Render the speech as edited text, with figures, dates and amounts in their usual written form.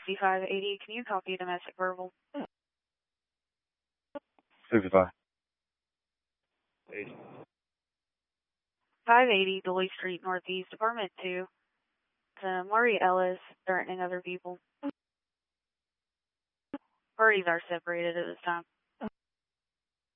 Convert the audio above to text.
6580, can you copy domestic verbal? 65. 580 Dolly Street Northeast, Apartment 2. Maury Ellis threatening other people. Parties are separated at this time.